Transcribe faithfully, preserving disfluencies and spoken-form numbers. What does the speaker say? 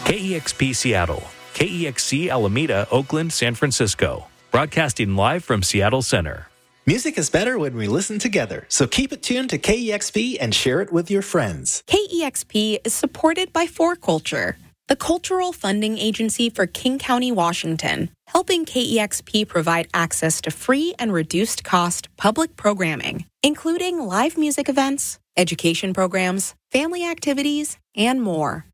K E X P Seattle, K E X C Alameda, Oakland, San Francisco. Broadcasting live from Seattle Center. Music is better when we listen together, so keep it tuned to K E X P and share it with your friends. K E X P is supported by four Culture, the cultural funding agency for King County, Washington, helping K E X P provide access to free and reduced cost public programming, including live music events, education programs, family activities, and more.